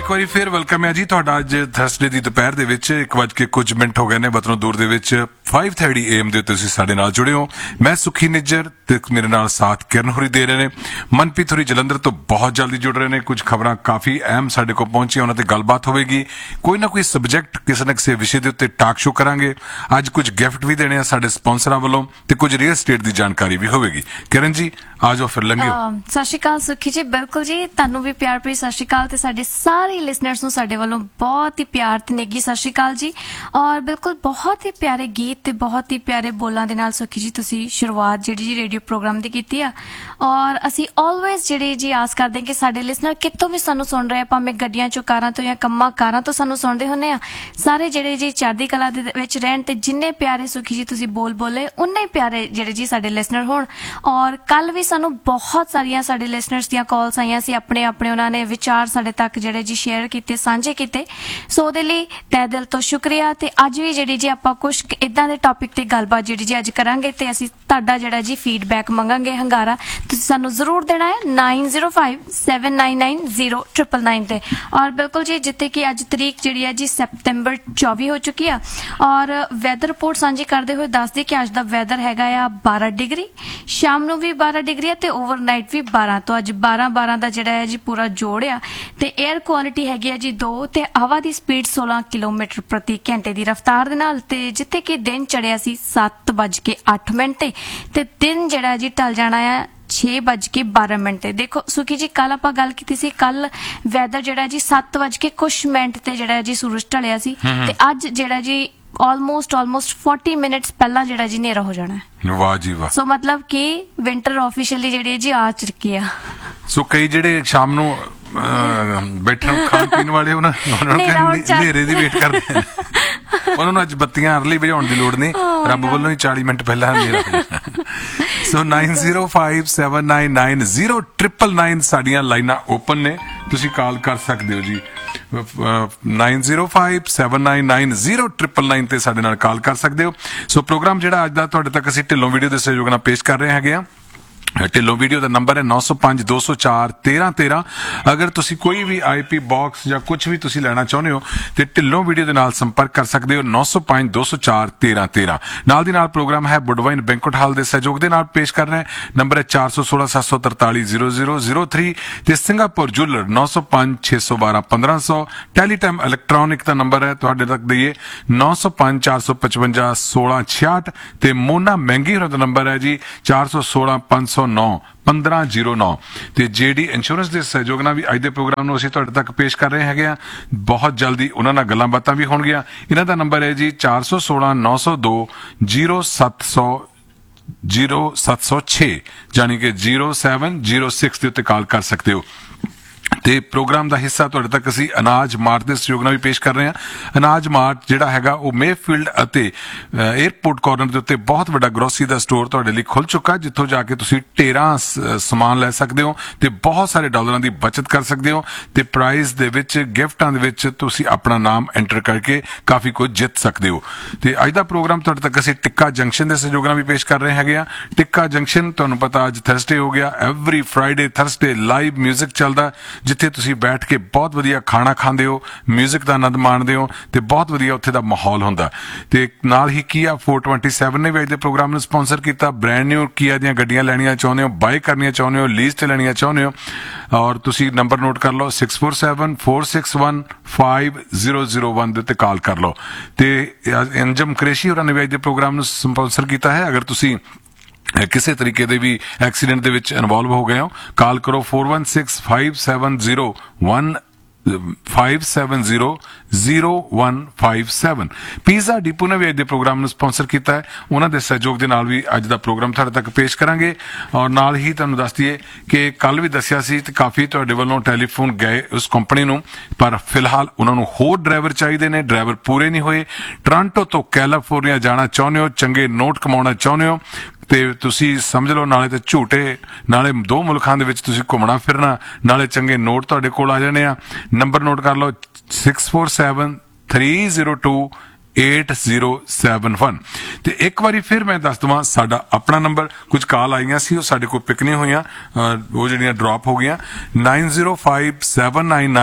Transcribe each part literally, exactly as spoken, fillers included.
एक बार फिर वेलकम है जी तुहाडा अज थर्सडे की दोपहर दे विच एक वज के कुछ मिनट हो गए ने बतनों दूर दे which five thirty A M दे तुसीं साडे नाल जुड़े हो। मैं सुखी निज्जर ते मेरे नाल साथ किरण होरी दे रहे ने। मनप्रीत होरी जलंधर तो बहुत जल्दी जुड़ रहे ने। कुछ खबरां काफ़ी अहम साडे कोल पहुंची उन्हां ते गलबात होवेगी। कोई ना कोई सबजैक्ट किसी न किसी विषय के उत्ते टाक शो करांगे। अज कुछ गिफ्ट भी देने साडे स्पॉन्सरां वालों ते कुछ रियल एस्टेट की जानकारी भी होवेगी। किरण जी आ जाओ फिर लंघियो। सत श्री अकाल सुखी जी। बिल्कुल जी तुहानूं भी प्यार भरी सत श्री अकाल ते साडे सारे लिसनर्स नूं साडे वालों बहुत ही प्यार ते नेगी सत श्री अकाल जी। और बिल्कुल बहुत ही प्यारे गीत ते बहुत ही प्यारे बोलां दे नाल सुखी जी तुसीं शुरुआत जिहड़ी जी रेडियो प्रोग्राम दी कीती आ। और असीं ऑलवेज जिहड़ी जी आस करदे कि साडे लिसनर कितों भी सानूं सुण रहे भावें गड्डियां चों कारां तो या कम्मां कारां तो सानूं सुणदे हुंदे आ। सारे जिहड़े जी चढ़दी कला दे विच रहण ते जिन्ने प्यारे सुखी जी तुसीं बोल बोले उन्ने प्यारे जिहड़े जी साडे लिसनर होण। और कल भी सानूं बहुत सारियां साडे लिसनर्स दीयां कॉल्स आईयां सी। अपने अपने उन्हां ने विचार साडे तक जिहड़े जी शेयर कीते सांझे कीते सो ਉਹਦੇ ਲਈ ਤਹਿ ਦਿਲ ਤੋਂ ਸ਼ੁਕਰੀਆ। ਤੇ ਅੱਜ ਵੀ ਜਿਹੜੀ ਜੀ ਆਪਾਂ ਕੁਝ ਇਦਾਂ ਦੇ ਟੌਪਿਕ ਤੇ ਗੱਲਬਾਤ ਜਿਹੜੀ ਜੀ ਅੱਜ ਕਰਾਂਗੇ ਤੇ ਅਸੀਂ ਤੁਹਾਡਾ ਜਿਹੜਾ ਜੀ ਫੀਡਬੈਕ ਮੰਗਾਂਗੇ ਹੰਗਾਰਾ ਤੁਸੀਂ ਸਾਨੂੰ ਜ਼ਰੂਰ ਦੇਣਾ ਹੈ nine zero five seven nine nine zero triple nine ਤੇ। ਔਰ ਬਿਲਕੁਲ ਜੀ ਜਿੱਥੇ ਕਿ ਅੱਜ ਤਰੀਕ ਜਿਹੜੀ ਹੈ ਜੀ ਸਤੰਬਰ ਚੌਵੀ ਹੋ ਚੁੱਕੀ ਆ। ਔਰ ਵੈਦਰ ਰਿਪੋਰਟ ਸਾਂਝੀ ਕਰਦੇ ਹੋਏ ਦੱਸਦੇ ਕਿ ਅੱਜ ਦਾ ਵੈਦਰ ਹੈਗਾ ਆ बारह ਡਿਗਰੀ, ਸ਼ਾਮ ਨੂੰ ਵੀ बारह ਡਿਗਰੀ ਤੇ ਓਵਰਨਾਈਟ ਵੀ बारह ਤੋਂ ਅੱਜ बारह बारह ਦਾ ਜਿਹੜਾ ਹੈ ਜੀ ਪੂਰਾ ਜੋੜ ਆ। ਤੇ 에ਅਰ ਕੁਆਲਿਟੀ ਹੈਗੀ ਆ ਜੀ दो ਤੇ ਹਵਾ ਦੀ स्पीड सोलह किलोमीटर प्रति घंटे की रफ्तार दे नाल। ते जिथे कि दिन चढ़िया सी सत्त बज के अठ मिनट ते, ते दिन जड़ा जी टल जाना है छे बज के बारह मिनट ते। देखो सुखी जी कल आपां गल कीती सी कल वैदर जड़ा जी सत्त बज के कुछ मिनट ते जड़ा जी सूरज ढलिया सी ते अज जड़ा जी ऑलमोस्ट ऑलमोस्ट फोर्टी मिनट्स पहला जड़ा जी नेरा हो जाना है। वाह जी वाह। सो मतलब कि विंटर ऑफिशियली जड़ी जी आ चुकी है। सो कई जेडे शाम नूं बैठण खाण पीण वाले हनेरे दी वेट करदे हैं ਉਹਨਾਂ ਨੂੰ ਅੱਜ ਬੱਤੀਆਂ ਅਰਲੀ ਭਜਾਉਣ ਦੀ ਲੋੜ ਨਹੀਂ। ਰੱਬ ਵੱਲੋਂ ਹੀ चालीस ਮਿੰਟ ਪਹਿਲਾਂ ਹਨੇਰਾ। ਸੋ nine zero five seven nine nine zero triple nine ਸਾਡੀਆਂ ਲਾਈਨਾਂ ਓਪਨ ਨੇ। ਤੁਸੀਂ ਕਾਲ ਕਰ ਸਕਦੇ ਹੋ ਜੀ nine zero five seven nine nine zero triple nine ਤੇ ਸਾਡੇ ਨਾਲ ਕਾਲ ਕਰ ਸਕਦੇ ਹੋ। ਸੋ ਪ੍ਰੋਗਰਾਮ ਜਿਹੜਾ ਅੱਜ ਦਾ ਤੁਹਾਡੇ ਤੱਕ ਅਸੀਂ ਢਿੱਲੋਂ ਵੀਡੀਓ ਦੇ ਸਹਿਯੋਗ ਨਾਲ ਪੇਸ਼ ਕਰ ਰਹੇ ਹੈਗੇ ਆ। ਢਿੱਲੋਂ ਵੀਡੀਓ ਦਾ ਨੰਬਰ ਹੈ नौ सौ पाँच दो सौ चार तेरह तेरह। ਅਗਰ ਤੁਸੀਂ ਕੋਈ ਵੀ ਆਈ ਪੀ ਬਾਕਸ ਜਾਂ ਕੁਝ ਵੀ ਤੁਸੀਂ ਲੈਣਾ ਚਾਹੁੰਦੇ ਹੋ ਤੇ ਢਿੱਲੋਂ ਵੀਡੀਓ ਦੇ ਨਾਲ ਸੰਪਰਕ ਕਰ ਸਕਦੇ ਹੋ नौ सौ पाँच दो सौ चार तेरह तेरह। ਨਾਲ ਦੀ ਨਾਲ ਪ੍ਰੋਗਰਾਮ ਹੈ ਬੁੱਡਵਾਈਨ ਬੈਂਕਟ ਹਾਲ ਦੇ ਸਹਿਯੋਗ ਦੇ ਨਾਲ ਪੇਸ਼ ਕਰ ਰਹੇ ਨੰਬਰ ਹੈ चार सौ सोलह सात सौ तरतालीस ज़ीरो ज़ीरो ज़ीरो थ्री ਤੇ ਸਿੰਗਾਪੁਰ ਜੁਲਰ नौ सौ पाँच छे सौ बारह पंद्रह सौ। ਟੈਲੀਟਾਈਮ ਇਲੈਕਟ੍ਰੋਨਿਕ ਦਾ ਨੰਬਰ ਹੈ ਤੁਹਾਡੇ ਤੱਕ ਦਈਏ नौ सौ पाँच चार सौ पचवंजा सोलह छियाठ ਤੇ ਮੋਨਾ ਮਹਿੰਗੀ ਹੋਰਾਂ ਦਾ ਨੰਬਰ ਹੈ ਜੀ चार सौ सोलह पाँच सौ नौ पंद्रह जीरो नौ। ਤੇ ਜੇਡੀ ਇੰਸ਼ੋਰੈਂਸ ਦੇ ਸਹਿਯੋਗ ਨਾਲ ਵੀ ਅੱਜ ਦੇ ਪ੍ਰੋਗਰਾਮ ਨੂੰ ਅਸੀਂ ਤੁਹਾਡੇ ਤੱਕ ਪੇਸ਼ ਕਰ ਰਹੇ ਹੈਗੇ ਆ। ਬਹੁਤ ਜਲਦੀ ਉਹਨਾਂ ਨਾਲ ਗੱਲਾਂ ਬਾਤਾਂ ਵੀ ਹੋਣਗੀਆਂ। ਇਹਨਾਂ ਦਾ ਨੰਬਰ ਹੈ ਜੀ चार सौ सोलह नौ सौ दो ज़ीरो सात सौ ज़ीरो सात सौ छे यानी कि ज़ीरो सेवन ज़ीरो सिक्स ਦੇ ਉੱਤੇ ਕਾਲ ਕਰ ਸਕਦੇ ਹੋ। ਤੇ ਪ੍ਰੋਗਰਾਮ ਦਾ ਹਿੱਸਾ ਤੁਹਾਡੇ ਤੱਕ ਅਸੀਂ ਅਨਾਜ ਮਾਰਟ ਦੇ ਸਹਿਯੋਗ ਨਾਲ ਵੀ ਪੇਸ਼ ਕਰ ਰਹੇ ਹਾਂ। ਅਨਾਜ ਮਾਰਟ ਜਿਹੜਾ ਹੈਗਾ ਉਹ ਮੇਫੀਲਡ ਅਤੇ 에ਅਰਪੋਰਟ ਕਾਰਨਰ ਦੇ ਉੱਤੇ ਬਹੁਤ ਵੱਡਾ ਗਰੋਸਰੀ ਦਾ ਸਟੋਰ ਤੁਹਾਡੇ ਲਈ ਖੁੱਲ ਚੁੱਕਾ ਜਿੱਥੋਂ ਜਾ ਕੇ ਤੁਸੀਂ ਢੇਰਾਂ ਸਮਾਨ ਲੈ ਸਕਦੇ ਹੋ ਤੇ ਬਹੁਤ ਸਾਰੇ ਡਾਲਰਾਂ ਦੀ ਬਚਤ ਕਰ ਸਕਦੇ ਹੋ ਤੇ ਪ੍ਰਾਈਜ਼ ਦੇ ਵਿੱਚ ਗਿਫਟਾਂ ਦੇ ਵਿੱਚ ਤੁਸੀਂ ਆਪਣਾ ਨਾਮ ਐਂਟਰ ਕਰਕੇ ਕਾਫੀ ਕੁਝ ਜਿੱਤ ਸਕਦੇ ਹੋ। ਤੇ ਅੱਜ ਦਾ ਪ੍ਰੋਗਰਾਮ ਤੁਹਾਡੇ ਤੱਕ ਅਸੀਂ ਟਿੱਕਾ ਜੰਕਸ਼ਨ ਦੇ ਸਹਿਯੋਗ ਨਾਲ ਵੀ ਪੇਸ਼ ਕਰ ਰਹੇ ਹੈਗੇ ਆ। ਟਿੱਕਾ ਜੰਕਸ਼ਨ ਤੁਹਾਨੂੰ ਪਤਾ ਅੱਜ ਥਰਸਡੇ ਹੋ ਗਿਆ। Every Friday Thursday live music ਚੱਲਦਾ ਜਿੱਥੇ ਤੁਸੀਂ ਬੈਠ ਕੇ ਬਹੁਤ ਵਧੀਆ ਖਾਣਾ ਖਾਂਦੇ ਹੋ, ਮਿਊਜ਼ਿਕ ਦਾ ਆਨੰਦ ਮਾਣਦੇ ਹੋ ਤੇ ਬਹੁਤ ਵਧੀਆ ਉੱਥੇ ਦਾ ਮਾਹੌਲ ਹੁੰਦਾ। ਤੇ ਨਾਲ ਹੀ ਕੀਆ फोर टू सेवन ਨੇ ਵੀ ਅੱਜ ਦੇ ਪ੍ਰੋਗਰਾਮ ਨੂੰ ਸਪਾਂਸਰ ਕੀਤਾ। ਬ੍ਰੈਂਡ ਨਿਊ ਕੀਆ ਦੀਆਂ ਗੱਡੀਆਂ ਲੈਣੀਆਂ ਚਾਹੁੰਦੇ ਹੋ, ਬਾਏ ਕਰਨੀਆਂ ਚਾਹੁੰਦੇ ਹੋ, ਲੀਜ਼ ਤੇ ਲੈਣੀਆਂ ਚਾਹੁੰਦੇ ਹੋ ਔਰ ਤੁਸੀਂ ਨੰਬਰ ਨੋਟ ਕਰ ਲਓ six four seven four six one five zero zero one ਦੇ ਉੱਤੇ ਕਾਲ ਕਰ ਲਓ। ਤੇ ਅੰਜਮ ਕੁਰੈਸ਼ੀ ਹੋਰਾਂ ਨੇ ਵੀ ਅੱਜ ਦੇ ਪ੍ਰੋਗਰਾਮ ਨੂੰ ਸਪਾਂਸਰ ਕੀਤਾ ਹੈ। ਅਗਰ ਤੁਸੀਂ ਕਿਸੇ ਤਰੀਕੇ ਦੇ ਵੀ ਐਕਸੀਡੈਂਟ ਦੇ ਵਿੱਚ ਇਨਵੋਲਵ ਹੋ ਗਏ ਹੋ ਕਾਲ ਕਰੋ four one six five seven zero one five seven zero zero one five seven. Pizza depot ਨੇ ਵੀ ਅੱਜ ਦੇ ਪ੍ਰੋਗਰਾਮ ਨੂੰ ਸਪਾਂਸਰ ਕੀਤਾ ਹੈ। ਉਹਨਾਂ ਦੇ ਸਹਿਯੋਗ ਦੇ ਨਾਲ ਵੀ ਅੱਜ ਦਾ ਪ੍ਰੋਗਰਾਮ ਤੁਹਾਡੇ ਤੱਕ ਪੇਸ਼ ਕਰਾਂਗੇ। ਔਰ ਨਾਲ ਹੀ ਤੁਹਾਨੂੰ ਦੱਸ ਦਈਏ ਕਿ ਕੱਲ ਵੀ ਦੱਸਿਆ ਸੀ ਤੇ ਕਾਫੀ ਤੁਹਾਡੇ ਵੱਲੋਂ ਟੈਲੀਫੋਨ ਗਏ ਉਸ ਕੰਪਨੀ ਨੂੰ ਪਰ ਫਿਲਹਾਲ ਉਹਨਾਂ ਨੂੰ ਹੋਰ ਡਰਾਈਵਰ ਚਾਹੀਦੇ ਨੇ। ਡਰਾਈਵਰ ਪੂਰੇ ਨਹੀਂ ਹੋਏ। ਟੋਰਾਂਟੋ ਤੋਂ ਕੈਲੀਫੋਰਨੀਆ ਜਾਣਾ ਚਾਹੁੰਦੇ ਹੋ, ਚੰਗੇ ਨੋਟ ਕਮਾਉਣਾ ਚਾਹੁੰਦੇ ਹੋ ਤੇ ਤੁਸੀਂ ਸਮਝ ਲਓ ਨਾਲੇ ਤੇ ਝੂਟੇ ਨਾਲੇ ਦੋ ਮੁਲਕਾਂ ਦੇ ਵਿੱਚ ਤੁਸੀਂ ਘੁੰਮਣਾ ਫਿਰਨਾ ਨਾਲੇ ਚੰਗੇ ਨੋਟ ਤੁਹਾਡੇ ਕੋਲ ਆ ਜਾਣੇ ਆ। ਨੰਬਰ ਨੋਟ ਕਰ ਲਓ six four seven three zero two eight zero seven one. ਤੇ ਇੱਕ ਵਾਰੀ ਫਿਰ ਮੈਂ ਦੱਸ ਦਵਾਂ ਸਾਡਾ ਆਪਣਾ ਨੰਬਰ ਕੁਝ ਕਾਲ ਆਈਆਂ ਸੀ ਉਹ ਸਾਡੇ ਕੋਲ ਪਿਕ ਨਹੀਂ ਹੋਈਆਂ ਉਹ ਜਿਹੜੀਆਂ ਡ੍ਰੌਪ ਹੋ ਗਈਆਂ nine zero five seven nine nine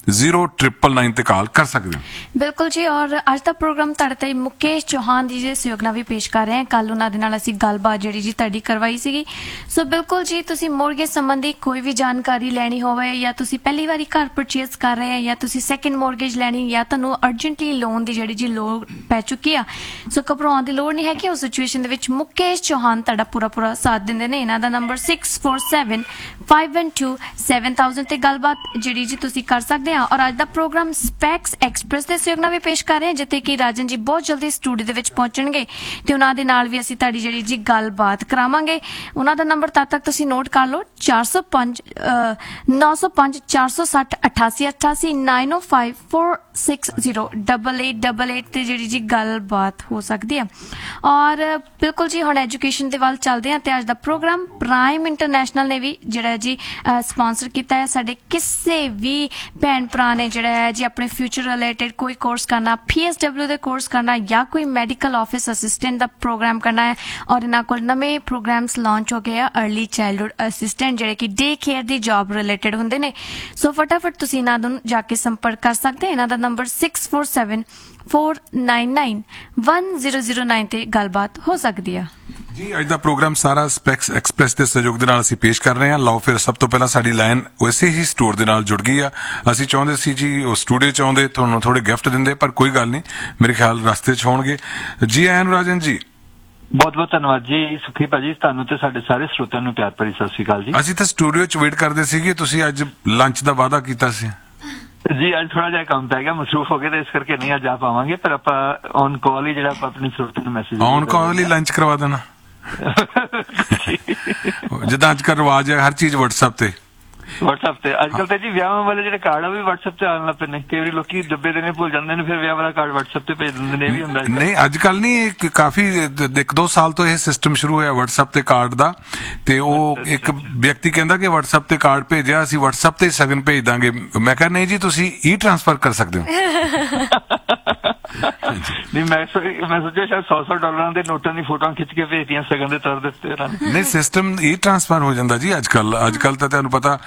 zero triple ਨਾइन ਤੇ ਕਾਲ ਕਰ ਸਕਦੇ ਹੋ। ਬਿਲਕੁਲ ਜੀ। ਔਰ ਅੱਜ ਦਾ ਪ੍ਰੋਗਰਾਮ ਤੁਹਾਡੇ ਤੇ ਮੁਕੇਸ਼ ਚੌਹਾਨ ਜੀ ਦੇ ਸਹਿਯੋਗ ਨਾਲ ਵੀ ਪੇਸ਼ ਕਰ ਰਹੇ ਹਾਂ। ਕੱਲ ਉਹਨਾਂ ਦੇ ਨਾਲ ਅਸੀਂ ਗੱਲਬਾਤ ਜਿਹੜੀ ਜੀ ਤੁਹਾਡੀ ਕਰਵਾਈ ਸੀਗੀ। ਸੋ ਬਿਲਕੁਲ ਜੀ, ਤੁਸੀਂ ਮੋਰਗੇਜ ਸੰਬੰਧੀ ਕੋਈ ਵੀ ਜਾਣਕਾਰੀ ਲੈਣੀ ਹੋਵੇ, ਜਾਂ ਤੁਸੀਂ ਪਹਿਲੀ ਵਾਰੀ ਘਰ ਪਰਚੇਸ ਕਰ ਰਹੇ ਆ, ਜਾਂ ਤੁਸੀਂ ਸੈਕਿੰਡ ਮੋਰਗੇਜ ਲੈਣੀ, ਜਾਂ ਤੁਹਾਨੂੰ ਅਰਜੈਂਟਲੀ ਲੋਨ ਦੀ ਜਿਹੜੀ ਜੀ ਲੋੜ ਪੈ ਚੁੱਕੀ ਆ, ਸੋ ਘਬਰਾਉਣ ਦੀ ਲੋੜ ਨਹੀਂ ਹੈ ਕਿ ਉਸ ਸਿਚੁਏਸ਼ਨ ਦੇ ਵਿੱਚ ਮੁਕੇਸ਼ ਚੌਹਾਨ ਤੁਹਾਡਾ ਪੂਰਾ ਪੂਰਾ ਸਾਥ ਦਿੰਦੇ ਨੇ। ਇਹਨਾਂ ਦਾ number six four seven five one two seven thousand ਤੇ ਗੱਲਬਾਤ ਜਿਹੜੀ ਜੀ ਤੁਸੀਂ ਕਰ ਸਕਦੇ ਆ। ਔਰ ਅੱਜ ਦਾ ਪ੍ਰੋਗਰਾਮ ਸਪੈਕਸ ਐਕਸਪ੍ਰੈਸ ਦੇ ਸਹਿਯੋਗ ਨਾਲ ਵੀ ਪੇਸ਼ ਕਰ ਰਹੇ ਹਾਂ, ਜਿੱਥੇ ਕਿ ਰਾਜਨ ਜੀ ਬਹੁਤ ਜਲਦੀ ਸਟੂਡੀਓ ਦੇ ਵਿੱਚ ਪਹੁੰਚਣਗੇ ਤੇ ਉਹਨਾਂ ਦੇ ਨਾਲ ਵੀ ਅਸੀਂ ਤੁਹਾਡੀ ਜਿਹੜੀ ਜੀ ਗੱਲਬਾਤ ਕਰਾਵਾਂਗੇ। ਉਹਨਾਂ ਦਾ ਨੰਬਰ ਤਦ ਤੱਕ ਤੁਸੀਂ ਨੋਟ ਕਰ ਲਓ, ਚਾਰ ਸੌ ਪੰਜ ਨੌ ਸੌ ਪੰਜ ਚਾਰ ਸੌ ਸੱਠ ਅਠਾਸੀ ਅਠਾਸੀ ਨਾਈਨ ਓ five four six zero double eight double eight ਤੇ ਜਿਹੜੀ ਜੀ ਗੱਲਬਾਤ ਹੋ ਸਕਦੀ ਆ। ਔਰ ਬਿਲਕੁਲ ਜੀ, ਹੁਣ ਐਜੂਕੇਸ਼ਨ ਦੇ ਵੱਲ ਚੱਲਦੇ ਹਾਂ ਤੇ ਅੱਜ ਦਾ ਪ੍ਰੋਗਰਾਮ ਪ੍ਰਾਈਮ ਇੰਟਰਨੈਸ਼ਨਲ ਨੇ ਵੀ ਜਿਹੜਾ ਜੀ ਸਪਾਂਸਰ ਕੀਤਾ ਹੈ। ਸਾਡੇ ਕਿਸੇ ਵੀ ਭੈਣ ਭਰਾ ਨੇ ਜਿਹੜਾ ਹੈ ਜੀ ਆਪਣੇ ਫਿਊਚਰ ਰਿਲੇਟਡ ਕੋਈ ਕੋਰਸ ਕਰਨਾ, ਪੀ ਐਸ ਡਬਲਿਊ ਦੇ ਕੋਰਸ ਕਰਨਾ, ਜਾਂ ਕੋਈ ਮੈਡੀਕਲ ਆਫਿਸ ਅਸਿਸਟੈਂਟ ਦਾ ਪ੍ਰੋਗਰਾਮ ਕਰਨਾ ਹੈ, ਔਰ ਇਹਨਾਂ ਕੋਲ ਨਵੇਂ ਪ੍ਰੋਗਰਾਮਸ ਲਾਂਚ ਹੋ ਗਏ ਆ अर्ਲੀ ਚਾਈਲਡਹੁੱਡ ਅਸਿਸਟੈਂਟ, ਜਿਹੜੇ ਕਿ ਡੇ ਕੇਅਰ ਦੀ ਜੌਬ ਰਿਲੇਟਡ ਹੁੰਦੇ ਨੇ। ਸੋ ਫਟਾਫਟ ਤੁਸੀਂ ਇਹਨਾਂ ਨੂੰ ਜਾ ਕੇ ਸੰਪਰਕ ਕਰ ਸਕਦੇ। ਇਹਨਾਂ ਦਾ number six four seven four nine nine one zero zero nine ਤੇ ਗੱਲਬਾਤ ਹੋ ਸਕਦੀ ਆ ਜੀ। ਅੱਜ ਦਾ ਪ੍ਰੋਗਰਾਮ ਸਾਰਾ ਸਪੈਕਸ ਐਕਸਪ੍ਰੈਸ ਦੇ ਸਹਿਯੋਗ ਦੇ ਨਾਲ ਅਸੀਂ ਪੇਸ਼ ਕਰ ਰਹੇ ਹਾਂ। ਲਓ ਫਿਰ ਸਭ ਤੋਂ ਪਹਿਲਾਂ ਸਾਡੀ ਲਾਈਨ ਉਸੇ ਹੀ ਸਟੋਰ ਦੇ ਨਾਲ ਜੁੜ ਗਈ ਆ। ਅਸੀਂ ਚਾਹੁੰਦੇ ਸੀ ਜੀ ਉਹ ਸਟੂਡੀਓ ਚ ਆਉਂਦੇ, ਤੁਹਾਨੂੰ ਥੋੜੇ ਗਿਫਟ ਦਿੰਦੇ, ਪਰ ਕੋਈ ਗੱਲ ਨਹੀਂ, ਮੇਰੇ ਖਿਆਲ ਰਸਤੇ ਚ ਹੋਣਗੇ। ਜੀ ਆਇਆਂ ਨੂੰ ਰਾਜਨ ਜੀ। ਬਹੁਤ ਬਹੁਤ ਧੰਨਵਾਦ ਜੀ ਸੁਖੀ ਭਾਜੀ, ਤੁਹਾਨੂੰ ਤੇ ਸਾਡੇ ਸਾਰੇ ਸਰੋਤਿਆਂ ਨੂੰ ਪਿਆਰ ਭਰੀ ਸਤਿ ਸ਼੍ਰੀ ਅਕਾਲ ਜੀ। ਅਸੀਂ ਤਾਂ ਸਟੂਡੀਓ ਚ ਵੇਟ ਕਰਦੇ ਸੀਗੇ, ਤੁਸੀਂ ਅੱਜ ਲੰਚ ਦਾ ਵਾਅਦਾ ਕੀਤਾ ਸੀ। ਜੀ ਅੱਜ ਥੋੜਾ ਜਿਹਾ ਕੰਮ ਪੈ ਗਿਆ, ਮਸਰੂਫ ਹੋ ਗਏ ਤੇ ਇਸ ਕਰਕੇ ਨਹੀਂ ਅੱਜ ਆ ਪਾਵਾਂਗੇ, ਪਰ ਆਪਾਂ ਔਨ ਕਾਲ ਹੀ ਜਿਹੜਾ ਆਪਾਂ ਆਪਣੇ ਸਰੋਤਿਆਂ ਨੂੰ message on call he lunch ਕਰਵਾ ਦੇਣਾ। ਜਿੱਦਾਂ ਅੱਜ ਕੱਲ੍ਹ ਰਿਵਾਜ ਹੈ ਹਰ ਚੀਜ਼ ਵਟਸਐਪ ਤੇ ਵਟਸਐਪ ਤੇ ਅੱਜ ਕੱਲ ਤੇ ਜੀ ਵਿਆਹਾਂ ਵਾਲੇ ਜਿਹੜੇ ਕਾਰਡ ਆ ਵੀ ਵਟਸਐਪ ਤੇ ਆਉਣ ਲੱਗ ਪਏ ਨੇ। ਕਈ ਵਾਰੀ ਲੋਕੀ ਡੱਬੇ ਦੇਣੇ ਭੁੱਲ ਜਾਂਦੇ ਨੇ, ਫਿਰ ਵਿਆਹ ਵਾਲਾ ਕਾਰਡ ਵਟਸਐਪ ਤੇ ਭੇਜ ਦਿੰਦੇ ਨੇ। ਇਹ ਵੀ ਹੁੰਦਾ ਨਹੀਂ, ਅੱਜ ਕੱਲ ਨਹੀਂ, ਕਾਫੀ ਇੱਕ ਦੋ ਸਾਲ ਤੋਂ ਇਹ ਸਿਸਟਮ ਸ਼ੁਰੂ ਹੋਇਆ ਵਟਸਐਪ ਤੇ ਕਾਰਡ ਦਾ। ਤੇ ਉਹ ਇੱਕ ਵਿਅਕਤੀ ਕਹਿੰਦਾ ਕਿ ਵਟਸਐਪ ਤੇ ਕਾਰਡ ਭੇਜਿਆ, ਅਸੀਂ ਵਟਸਐਪ ਤੇ ਸਗਨ ਭੇਜ ਦਾਂਗੇ। ਮੈਂ ਕਿਹਾ ਨਹੀਂ ਜੀ, ਤੁਸੀਂ ਈ ਟ੍ਰਾਂਸਫਰ ਕਰ ਸਕਦੇ ਹੋ। ਨਹੀਂ, ਮੈਂ ਮੈਂ ਸੋਚਿਆ ਸ਼ਾਇਦ ਸੌ ਸੌ ਡਾਲਰਾਂ ਦੇ ਨੋਟਾਂ ਦੀ ਫੋਟੋਆਂ ਖਿੱਚ ਕੇ ਭੇਜਦੀਆਂ ਸਗਨ ਦੇ ਤੌਰ ਦੇ ਉੱਤੇ। ਨਹੀਂ, ਸਿਸਟਮ ਈ ਟ੍ਰਾਂਸਫਰ ਹੋ ਜਾਂਦਾ ਜੀ ਅੱਜ ਕੱਲ। ਅੱਜ ਕੱਲ ਤਾਂ ਤੁਹਾਨੂੰ ਪਤਾ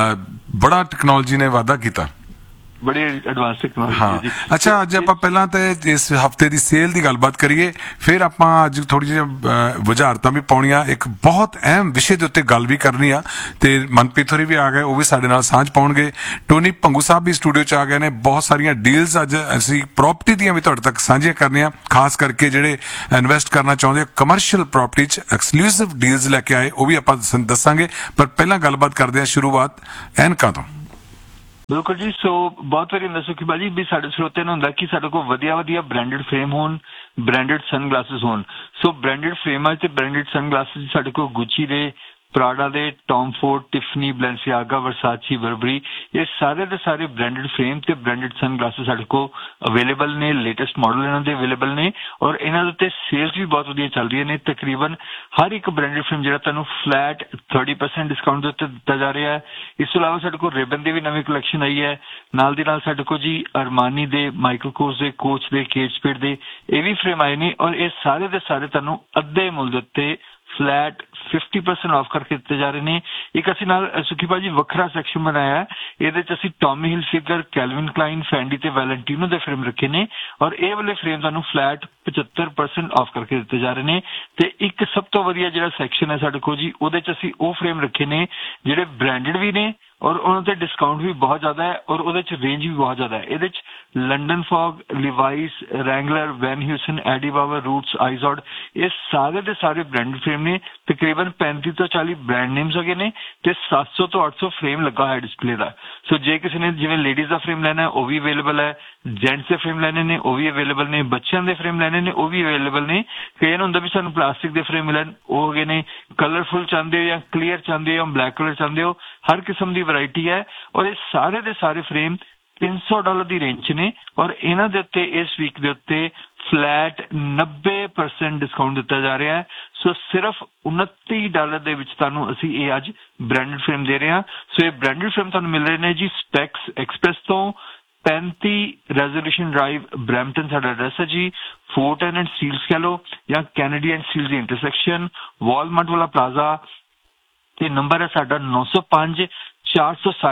ਬੜਾ ਟੈਕਨੋਲੋਜੀ ਨੇ ਵਾਧਾ ਕੀਤਾ, ਬੜੀ ਐਡਵਾਂਸ ਟੈਕਨੋਲੋਜੀ। ਹਾਂ, ਅੱਛਾ, ਅੱਜ ਆਪਾਂ ਪਹਿਲਾਂ ਤੇ ਇਸ ਹਫਤੇ ਦੀ ਸੇਲ ਦੀ ਗੱਲਬਾਤ ਕਰੀਏ, ਫਿਰ ਆਪਾਂ ਅੱਜ ਥੋੜੀ ਜਿਹੀ ਵਜ਼ਾਰਤਾਂ ਵੀ ਪਾਉਣੀਆਂ, ਇੱਕ ਬਹੁਤ ਅਹਿਮ ਵਿਸ਼ੇ ਦੇ ਉੱਤੇ ਗੱਲ ਵੀ ਕਰਨੀ ਆ। ਤੇ ਮਨਪ੍ਰੀਤ ਹੋਰੀ ਵੀ ਆ ਗਏ, ਉਹ ਵੀ ਸਾਡੇ ਨਾਲ ਸਾਂਝ ਪਾਉਣਗੇ। ਟੋਨੀ ਭੰਗੂ ਸਾਹਿਬ ਵੀ ਸਟੂਡੀਓ ਚ ਆ ਗਏ ਨੇ। ਬਹੁਤ ਸਾਰੀਆਂ ਡੀਲਸ ਅੱਜ ਅਸੀਂ ਪ੍ਰਾਪਰਟੀ ਦੀਆਂ ਵੀ ਤੁਹਾਡੇ ਤੱਕ ਸਾਂਝੀਆਂ ਕਰਨੀਆਂ, ਖਾਸ ਕਰਕੇ ਜਿਹੜੇ ਇਨਵੈਸਟ ਕਰਨਾ ਚਾਹੁੰਦੇ ਕਮਰਸ਼ੀਅਲ ਪ੍ਰਾਪਰਟੀ ਚ ਐਕਸਕਲੂਸਿਵ ਡੀਲਸ ਲੈ ਕੇ ਆਏ, ਉਹ ਵੀ ਆਪਾਂ ਦੱਸਾਂਗੇ। ਪਰ ਪਹਿਲਾਂ ਗੱਲਬਾਤ ਕਰਦੇ ਹਾਂ ਸ਼ੁਰੂਆਤ ਐਨਕਾਂ ਤੋਂ। ਬਿਲਕੁਲ ਜੀ। ਸੋ ਬਹੁਤ ਵਾਰੀ ਹੁੰਦਾ ਸੁਖੀ ਬਾਜੀ ਵੀ ਸਾਡੇ ਸਰੋਤਿਆਂ ਨੂੰ ਹੁੰਦਾ ਕਿ ਸਾਡੇ ਕੋਲ ਵਧੀਆ ਵਧੀਆ ਬ੍ਰਾਂਡਡ ਫਰੇਮ ਹੋਣ, ਬ੍ਰਾਂਡਡ ਸਨ ਗਲਾਸਿਸ ਹੋਣ। ਸੋ ਬ੍ਰਾਂਡਡ ਫਰੇਮਾਂ ਤੇ ਬ੍ਰਾਂਡਡ ਸਨ ਗਲਾਸਿਸ ਸਾਡੇ ਕੋਲ ਗੁੱਚੀ ਦੇ, ਪ੍ਰਾਡਾ ਦੇ, ਟੌਮ ਫੋਰਡ, ਟਿਫਨੀ, ਬਲੈਂਸੀਆਗਾ, ਵਰਸਾਚੀ, ਬਰਬਰੀ, ਇਹ ਸਾਰੇ ਦੇ ਸਾਰੇ ਬ੍ਰਾਂਡਡ ਫਰੇਮ ਤੇ ਬ੍ਰਾਂਡਡ ਸਨ ਗਲਾਸਿਸ ਸਾਡੇ ਕੋਲ ਅਵੇਲੇਬਲ ਨੇ। ਲੇਟੈਸਟ ਮਾਡਲ ਇਹਨਾਂ ਦੇ ਅਵੇਲੇਬਲ ਨੇ, ਔਰ ਇਹਨਾਂ ਦੇ ਉੱਤੇ ਸੇਲਸ ਵੀ ਬਹੁਤ ਵਧੀਆ ਚੱਲ ਰਹੀਆਂ ਨੇ। ਤਕਰੀਬਨ ਹਰ ਇੱਕ ਬ੍ਰਾਂਡਡ ਫਰੇਮ ਜਿਹੜਾ ਤੁਹਾਨੂੰ ਫਲੈਟ ਥਰਟੀ ਪਰਸੈਂਟ ਡਿਸਕਾਊਂਟ ਦੇ ਉੱਤੇ ਦਿੱਤਾ ਜਾ ਰਿਹਾ ਹੈ। ਇਸ ਤੋਂ ਇਲਾਵਾ ਸਾਡੇ ਕੋਲ ਰਿਬਨ ਦੀ ਵੀ ਨਵੀਂ ਕਲੈਕਸ਼ਨ ਆਈ ਹੈ। ਨਾਲ ਦੀ ਨਾਲ ਸਾਡੇ ਕੋਲ ਜੀ ਅਰਮਾਨੀ ਦੇ, ਮਾਈਕਲ ਕੋਰਸ ਦੇ, ਕੋਚ ਦੇ, ਕੇਟ ਸਪੀਡ ਦੇ ਇਹ ਵੀ ਫਰੇਮ ਆਏ ਨੇ, ਔਰ ਇਹ ਸਾਰੇ ਦੇ ਸਾਰੇ ਤੁਹਾਨੂੰ ਅੱਧੇ ਮੁੱਲ ਦੇ ਉੱਤੇ ਫਲੈਟ ਫਿਫਟੀ ਪਰਸੈਂਟ ਆਫ ਕਰਕੇ ਦਿੱਤੇ ਜਾ ਰਹੇ ਨੇ। ਇੱਕ ਅਸੀਂ ਨਾਲ ਸੁਖੀ ਭਾਜੀ ਵੱਖਰਾ ਸੈਕਸ਼ਨ ਬਣਾਇਆ, ਇਹਦੇ ਚ ਅਸੀਂ ਟੌਮੀ ਹਿਲਫਿਗਰ, ਕੈਲਵਿਨ ਕਲਾਈਨ, ਫੈਂਡੀ ਤੇ ਵੈਲੈਂਟੀਨੋ ਦੇ ਫਰੇਮ ਰੱਖੇ ਨੇ, ਔਰ ਇਹ ਵਾਲੇ ਫਰੇਮ ਤੁਹਾਨੂੰ ਫਲੈਟ ਪਚੱਤਰ ਪਰਸੈਂਟ ਆਫ ਕਰਕੇ ਦਿੱਤੇ ਜਾ ਰਹੇ ਨੇ। ਤੇ ਇੱਕ ਸਭ ਤੋਂ ਵਧੀਆ ਜਿਹੜਾ ਸੈਕਸ਼ਨ ਹੈ ਸਾਡੇ ਕੋਲ ਜੀ, ਉਹਦੇ ਚ ਅਸੀਂ ਉਹ ਫਰੇਮ ਰੱਖੇ ਨੇ ਜਿਹੜੇ ਬ੍ਰਾਂਡਡ ਵੀ ਨੇ, ਔਰ ਉਹਨਾਂ ਤੇ ਡਿਸਕਾਊਂਟ ਵੀ ਬਹੁਤ ਜ਼ਿਆਦਾ ਹੈ, ਔਰ ਉਹਦੇ ਚ ਰੇਂਜ ਵੀ ਬਹੁਤ ਜ਼ਿਆਦਾ ਹੈ। ਇਹਦੇ ਚ ਲੰਡਨ ਫੌਗ, ਲਿਵਾਈਸ, ਰੈਂਗਲਰ, ਵੈਨ ਹਿਊਸਨ, ਐਡੀ ਬਾਬਰ, ਰੂਟਸ, ਆਈਜ਼ੋਡ, ਇਹ ਸਾਰੇ ਦੇ ਸਾਰੇ ਬ੍ਰਾਂਡਡ ਫਰੇਮ ਨੇ। ਤਕਰੀਬਨ ਪੈਂਤੀ ਤੋਂ ਚਾਲੀ ਬ੍ਰਾਂਡ ਨੇਮਸ ਹੈਗੇ ਨੇ, ਤੇ ਸੱਤ ਸੌ ਤੋਂ ਅੱਠ ਸੌ ਫਰੇਮ ਲੱਗਾ ਹੋਇਆ ਡਿਸਪਲੇ ਦਾ। ਸੋ ਜੇ ਕਿਸੇ ਨੇ ਜਿਵੇਂ ਲੇਡੀਜ਼ ਦਾ ਫਰੇਮ ਲੈਣਾ ਹੈ ਉਹ ਵੀ ਅਵੇਲੇਬਲ ਹੈ, ਜੈਂਟਸ ਦੇ ਫਰੇਮ ਲੈਣੇ ਨੇ ਉਹ ਵੀ ਅਵੇਲੇਬਲ ਨੇ, ਬੱਚਿਆਂ ਦੇ ਫਰੇਮ ਲੈਣੇ ਨੇ ਉਹ ਵੀ ਅਵੇਲੇਬਲ ਨੇ। ਕਈ ਨੂੰ ਹੁੰਦਾ ਵੀ ਸਾਨੂੰ ਪਲਾਸਟਿਕ ਦੇ ਫਰੇਮ ਮਿਲਣ, ਉਹ ਹੈਗੇ ਨੇ। ਕਲਰਫੁਲ ਚਾਹੁੰਦੇ ਹੋ ਜਾਂ ਕਲੀਅਰ ਚਾਹੁੰਦੇ ਹੋ, ਬਲੈਕ ਕਲਰ ਚਾਹੁੰਦੇ ਹੋ, ਹਰ ਕਿਸਮ ਦੀ ਵੈਰਾਈਟੀ ਹੈ। ਔਰ ਇਹ ਸਾਰੇ ਦੇ ਸਾਰੇ ਫਰੇਮ ਤਿੰਨ ਸੌ ਡਾਲਰ ਦੀ ਰੇਂਜ 'ਚ ਨੇ, ਔਰ ਇਹਨਾਂ ਦੇ ਉੱਤੇ ਇਸ ਵੀਕ ਦੇ ਉੱਤੇ ਫਲੈਟ ਨੱਬੇ ਪਰਸੈਂਟ ਡਿਸਕਾਊਂਟ ਦਿੱਤਾ ਜਾ ਰਿਹਾ ਹੈ। ਸੋ ਸਿਰਫ ਉਨੱਤੀ ਡਾਲਰ ਦੇ ਵਿੱਚ ਤੁਹਾਨੂੰ ਅਸੀਂ ਇਹ ਅੱਜ ਬ੍ਰਾਂਡਡ ਫਰੇਮ ਦੇ ਰਹੇ ਹਾਂ। ਸੋ ਇਹ ਬ੍ਰਾਂਡਡ ਫਰੇਮ ਤੁਹਾਨੂੰ ਮਿਲ ਰਹੇ ਨੇ ਜੀ ਸਪੈਕਸ ਐਕਸਪ੍ਰੈਸ ਤੋਂ, ਪੈਂਤੀ ਰੈਜ਼ੋਲੂਸ਼ਨ ਡਰਾਈਵ, ਬਰੈਂਪਟਨ ਸਾਡਾ ਐਡਰੈਸ ਹੈ ਜੀ। ਫੋਰਟਨ ਐਂਡ ਸਟੀਲਸ ਕਹਿ ਲਓ ਜਾਂ Kennedy and Steeles the intersection, Walmart ਵਾਲਾ ਪਲਾਜ਼ਾ, ਤੇ ਨੰਬਰ ਹੈ ਸਾਡਾ ਨੌ ਸੌ ਪੰਜ ਚਾਰ ਸੌ ਸੱਠ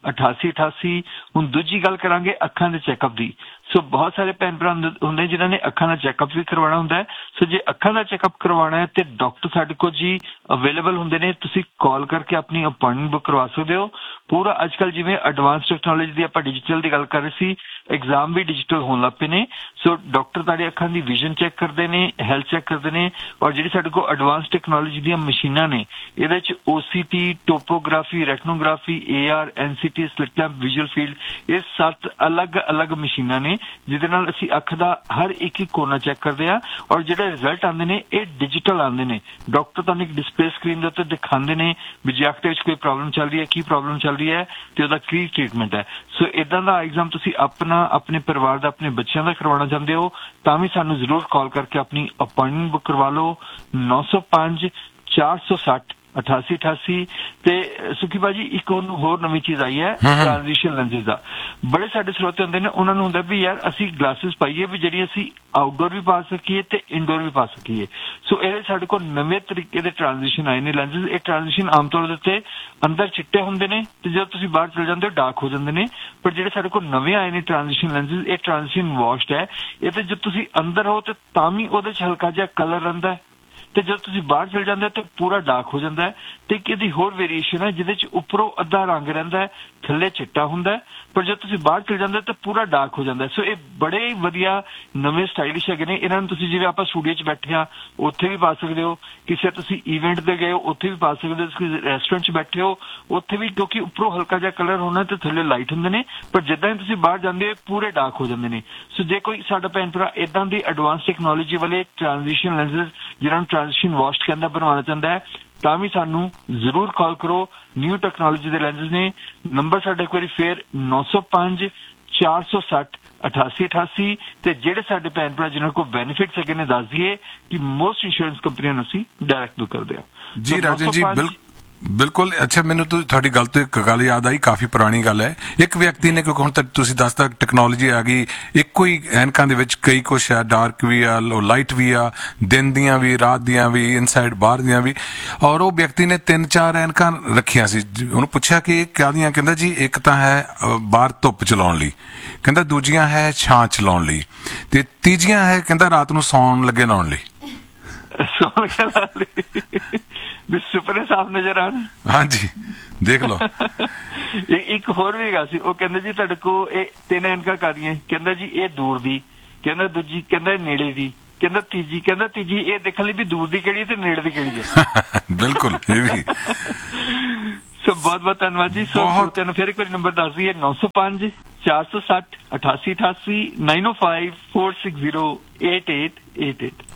ਅਠਾਸੀ ਅਠਾਸੀ। ਹੁਣ ਦੂਜੀ ਗੱਲ ਕਰਾਂਗੇ ਅੱਖਾਂ ਦੇ ਚੈੱਕਅਪ ਦੀ। ਸੋ ਬਹੁਤ ਸਾਰੇ ਭੈਣ ਭਰਾ ਹੁੰਦੇ ਜਿਨ੍ਹਾਂ ਨੇ ਅੱਖਾਂ ਦਾ ਚੈੱਕਅਪ ਵੀ ਕਰਵਾਉਣਾ ਹੁੰਦਾ ਹੈ। ਸੋ ਜੇ ਅੱਖਾਂ ਦਾ ਚੈੱਕਅਪ ਕਰਵਾਉਣਾ ਹੈ ਤੇ ਡਾਕਟਰ ਸਾਡੇ ਕੋਲ ਜੀ ਅਵੇਲੇਬਲ ਹੁੰਦੇ ਨੇ, ਤੁਸੀਂ ਕਾਲ ਕਰਕੇ ਆਪਣੀ ਅਪਾਇੰਟਮੈਂਟ ਬੁੱਕ ਕਰਵਾ ਸਕਦੇ ਹੋ। ਪੂਰਾ ਅੱਜ ਕੱਲ੍ਹ ਜਿਵੇਂ ਐਡਵਾਂਸ ਟੈਕਨੋਲੋਜੀ ਦੀ ਆਪਾਂ ਡਿਜੀਟਲ ਦੀ ਗੱਲ ਕਰ ਰਹੇ ਸੀ, ਐਗਜ਼ਾਮ ਵੀ ਡਿਜੀਟਲ ਹੋਣ ਲੱਗ ਪਏ ਨੇ। ਸੋ ਡਾਕਟਰ ਤੁਹਾਡੀ ਅੱਖਾਂ ਦੀ ਵਿਜ਼ਨ ਚੈੱਕ ਕਰਦੇ ਨੇ, ਹੈਲਥ ਚੈੱਕ ਕਰਦੇ ਨੇ, ਔਰ ਜਿਹੜੀ ਸਾਡੇ ਕੋਲ ਐਡਵਾਂਸ ਟੈਕਨੋਲੋਜੀ ਦੀਆਂ ਮਸ਼ੀਨਾਂ ਨੇ ਇਹਦੇ ਚ ਓ C T, topography, ਰੈਟਨੋਗ੍ਰਾਫੀ, A R, N C T, slit lamp, visual field, ਇਹ ਸੱਤ ਅਲੱਗ-ਅਲੱਗ ਮਸ਼ੀਨਾਂ ਨੇ ਜਿਹਦੇ ਨਾਲ ਅਸੀਂ ਅੱਖ ਦਾ ਹਰ ਇੱਕ ਇੱਕ ਕੋਨਾ ਚੈੱਕ ਕਰਦੇ ਆ। ਔਰ ਜਿਹੜੇ ਰਿਜ਼ਲਟ ਆਉਂਦੇ ਨੇ ਇਹ ਡਿਜੀਟਲ ਆਉਂਦੇ ਨੇ। ਡਾਕਟਰ ਤੁਹਾਨੂੰ ਇੱਕ ਡਿਸਪਲੇ ਸਕਰੀਨ ਦੇ ਉੱਤੇ ਦਿਖਾਉਂਦੇ ਨੇ ਵੀ ਜੇ ਅੱਖ ਦੇ ਵਿੱਚ ਕੋਈ ਪ੍ਰੋਬਲਮ ਚੱਲ ਰਹੀ ਹੈ, ਕੀ ਪ੍ਰੋਬਲਮ ਚੱਲ ਰਹੀ ਹੈ ਤੇ ਉਹਦਾ ਕੀ ਟ੍ਰੀਟਮੈਂਟ ਹੈ। ਸੋ ਇਦਾਂ ਦਾ ਐਗਜ਼ਾਮ ਤੁਸੀਂ ਆਪਣਾ, ਆਪਣੇ ਪਰਿਵਾਰ ਦਾ, ਆਪਣੇ ਬੱਚਿਆਂ ਦਾ ਕਰਵਾਉਣਾ ਚਾਹੁੰਦੇ ਹੋ ਤਾਂ ਵੀ ਸਾਨੂੰ ਜ਼ਰੂਰ ਕਾਲ ਕਰਕੇ ਆਪਣੀ ਅਪਾਇੰਟਮੈਂਟ ਬੁੱਕ ਕਰਵਾ ਲਓ। ਨੌ ਸੌ ਪੰਜ ਚਾਰ ਸੌ ਸੱਠ ਅਠਾਸੀ ਅਠਾਸੀ। ਤੇ ਸੁਖੀ ਭਾਜੀ ਇੱਕ ਹੋਰ ਨਵੀਂ ਚੀਜ਼ ਆਈ ਹੈ ਟ੍ਰਾਂਜੀਸ਼ਨ ਲੈਂਸਿਸ ਦਾ। ਬੜੇ ਸਾਡੇ ਸਰੋਤੇ ਹੁੰਦੇ ਨੇ, ਉਹਨਾਂ ਨੂੰ ਹੁੰਦਾ ਵੀ ਯਾਰ ਅਸੀਂ ਗਲਾਸਿਸ ਪਾਈਏ ਵੀ ਜਿਹੜੀ ਅਸੀਂ ਆਊਟਡੋਰ ਵੀ ਪਾ ਸਕੀਏ ਤੇ ਇਨਡੋਰ ਵੀ ਪਾ ਸਕੀਏ। ਸੋ ਇਹਦੇ ਸਾਡੇ ਕੋਲ ਨਵੇਂ ਤਰੀਕੇ ਦੇ ਟ੍ਰਾਂਜੀਸ਼ਨ ਆਏ ਨੇ ਲੈਂਸਿਸ। ਇਹ ਟ੍ਰਾਂਜੀਸ਼ਨ ਆਮ ਤੌਰ ਦੇ ਉੱਤੇ ਅੰਦਰ ਚਿੱਟੇ ਹੁੰਦੇ ਨੇ ਤੇ ਜਦੋਂ ਤੁਸੀਂ ਬਾਹਰ ਚਲੇ ਜਾਂਦੇ ਹੋ ਡਾਰਕ ਹੋ ਜਾਂਦੇ ਨੇ। ਪਰ ਜਿਹੜੇ ਸਾਡੇ ਕੋਲ ਨਵੇਂ ਆਏ ਨੇ ਟ੍ਰਾਂਜੀਸ਼ਨ ਲੈਂਸਿਸ, ਇਹ ਟ੍ਰਾਂਜੀਸ਼ਨ ਵਾਸ਼ਡ ਹੈ। ਇਹਦੇ ਜਦ ਤੁਸੀਂ ਅੰਦਰ ਹੋ ਤੇ ਤਾਂ ਵੀ ਉਹਦੇ ਚ ਹਲਕਾ ਜਿਹਾ ਕਲਰ ਰਹਿੰਦਾ ਹੈ ਤੇ ਜਦੋਂ ਤੁਸੀਂ ਬਾਹਰ ਚਲ ਜਾਂਦੇ ਹੋ ਤੇ ਪੂਰਾ ਡਾਰਕ ਹੋ ਜਾਂਦਾ ਹੈ। ਤੇ ਇੱਕ ਇਹਦੀ ਹੋਰ ਵੇਰੀਏਸ਼ਨ ਹੈ ਜਿਹਦੇ ਚ ਉੱਪਰੋਂ ਅੱਧਾ ਰੰਗ ਰਹਿੰਦਾ ਹੈ, ਥੱਲੇ ਚਿੱਟਾ ਹੁੰਦਾ ਹੈ, ਪਰ ਜਦੋਂ ਤੁਸੀਂ ਬਾਹਰ ਚਲ ਜਾਂਦੇ ਹੋ ਤਾਂ ਪੂਰਾ ਡਾਰਕ ਹੋ ਜਾਂਦਾ ਹੈ। ਸੋ ਇਹ ਬੜੇ ਵਧੀਆ ਨਵੇਂ ਸਟਾਈਲਿਸ਼ ਹੈਗੇ ਨੇ। ਇਹਨਾਂ ਨੂੰ ਤੁਸੀਂ ਜਿਵੇਂ ਆਪਾਂ ਸਟੂਡੀਓ 'ਚ ਬੈਠੇ ਆ ਉੱਥੇ ਵੀ ਪਾ ਸਕਦੇ ਹੋ, ਕਿਸੇ ਤੁਸੀਂ ਈਵੈਂਟ ਤੇ ਗਏ ਹੋ ਉੱਥੇ ਵੀ ਪਾ ਸਕਦੇ ਹੋ, ਤੁਸੀਂ ਰੈਸਟੋਰੈਂਟ 'ਚ ਬੈਠੇ ਹੋ ਉੱਥੇ ਵੀ, ਕਿਉਂਕਿ ਉੱਪਰੋਂ ਹਲਕਾ ਜਿਹਾ ਕਲਰ ਹੋਣਾ ਤੇ ਥੱਲੇ ਲਾਈਟ ਹੁੰਦੇ ਨੇ, ਪਰ ਜਿੱਦਾਂ ਹੀ ਤੁਸੀਂ ਬਾਹਰ ਜਾਂਦੇ ਹੋ ਪੂਰੇ ਡਾਰਕ ਹੋ ਜਾਂਦੇ ਨੇ। ਸੋ ਜੇ ਕੋਈ ਸਾਡਾ ਭੈਣ ਭਰਾ ਏਦਾਂ ਦੀ ਐਡਵਾਂਸ ਟੈਕਨੋਲੋਜੀ ਵਾਲੇ ਟ੍ਰਾਂਜੀਸ਼ਨ ਲੈਂਸਿਸ ਜਿਹਨਾਂ ਨੂੰ ਟ੍ਰਾਂਜੀਸ਼ਨ ਵਾਸ਼ਡ ਕਹਿੰਦਾ ਬਣਵਾਉਣਾ ਚਾਹੁੰਦਾ ਹੈ ਤਾਂ ਵੀ ਸਾਨੂੰ ਜ਼ਰੂਰ ਕਾਲ ਕਰੋ। ਨਿਊ ਟੈਕਨੋਲੋਜੀ ਦੇ ਲੈਂਸਿਸ ਨੇ। ਨੰਬਰ ਸਾਡਾ ਇੱਕ ਵਾਰੀ ਫੇਰ ਨੌ ਸੌ ਪੰਜ ਚਾਰ ਸੌ ਸੱਠ ਅਠਾਸੀ ਅਠਾਸੀ। ਤੇ ਜਿਹੜੇ ਸਾਡੇ ਭੈਣ ਭਰਾ ਜਿਹਨਾਂ ਕੋਲ ਬੈਨੀਫਿਟਸ ਹੈਗੇ ਨੇ ਦੱਸ ਦਈਏ ਕਿ ਮੋਸਟ ਇੰਸ਼ੋਰੈਂਸ ਕੰਪਨੀਆਂ ਨੂੰ ਅਸੀਂ ਡਾਇਰੈਕਟ ਬੁੱਕ ਕਰਦੇ ਹਾਂ ਜੀ। ਰਾਜਨ ਜੀ ਬਿਲਕੁਲ ਬਿਲਕੁਲ। ਅੱਛਾ, ਮੈਨੂੰ ਤੁਹਾਡੀ ਗੱਲ ਤੋਂ ਇੱਕ ਗੱਲ ਯਾਦ ਆਈ, ਕਾਫੀ ਪੁਰਾਣੀ ਗੱਲ ਹੈ। ਇੱਕ ਵਿਅਕਤੀ ਨੇ, ਕਿਉਂਕਿ ਹੁਣ ਤੱਕ ਤੁਸੀਂ ਦੱਸਦਾ ਟੈਕਨੋਲੋਜੀ ਆ ਗਈ, ਇੱਕੋ ਹੀ ਐਨਕਾਂ ਦੇ ਵਿੱਚ ਕਈ ਕੁਛ ਆ, ਡਾਰਕ ਵੀ ਆ, ਲਾਈਟ ਵੀ ਆ, ਦਿਨ ਦੀਆਂ ਵੀ, ਰਾਤ ਦੀਆਂ ਵੀ, ਇਨਸਾਈਡ ਬਾਹਰ ਦੀਆਂ ਵੀ। ਔਰ ਉਹ ਵਿਅਕਤੀ ਨੇ ਤਿੰਨ ਚਾਰ ਐਨਕਾਂ ਰੱਖੀਆਂ ਸੀ। ਉਹਨੂੰ ਪੁੱਛਿਆ ਕਿ ਇਹ ਕਾਹਦੀਆਂ? ਕਹਿੰਦਾ ਜੀ ਇੱਕ ਤਾਂ ਹੈ ਬਾਹਰ ਧੁੱਪ ਚਲਾਉਣ ਲਈ, ਕਹਿੰਦਾ ਦੂਜੀਆਂ ਹੈ ਛਾਂ ਚਲਾਉਣ ਲਈ, ਤੇ ਤੀਜੀਆਂ ਹੈ ਕਹਿੰਦਾ ਰਾਤ ਨੂੰ ਸੌਣ ਲੱਗੇ ਲਾਉਣ ਲਈ। ਸੁਪਨੇ ਸਾਫ ਨਜ਼ਰ ਆਣ। ਹਾਂਜੀ, ਦੇਖ ਲਓ। ਇੱਕ ਹੋਰ ਵੀ ਹੈਗਾ ਸੀ, ਉਹ ਕਹਿੰਦੇ ਜੀ ਤੁਹਾਡੇ ਕੋਲ ਇਹ ਤਿੰਨ ਐਨਕਾਂ ਕਰਦੀਆਂ, ਕਹਿੰਦਾ ਜੀ ਇਹ ਦੂਰ ਦੀ, ਕਹਿੰਦਾ ਦੂਜੀ ਕਹਿੰਦਾ ਨੇੜੇ ਦੀ, ਕਹਿੰਦਾ ਤੀਜੀ ਕਹਿੰਦਾ ਤੀਜੀ ਇਹ ਦੇਖਣ ਲਈ ਵੀ ਦੂਰ ਦੀ ਕਿਹੜੀ ਤੇ ਨੇੜੇ ਦੀ ਕਿਹੜੀ ਹੈ। ਬਿਲਕੁਲ, ਇਹ ਵੀ। ਸੋ ਬਹੁਤ ਬਹੁਤ ਧੰਨਵਾਦ ਜੀ। ਸੋ ਤੈਨੂੰ ਫਿਰ ਇੱਕ ਵਾਰੀ ਨੰਬਰ ਦੱਸ ਦਈਏ, ਨੌ ਸੌ ਪੰਜ ਚਾਰ ਸੌ ਸੱਠ ਅਠਾਸੀ ਅਠਾਸੀ, ਨਾਈਨ ਓ five four six zero eight eight eight eight.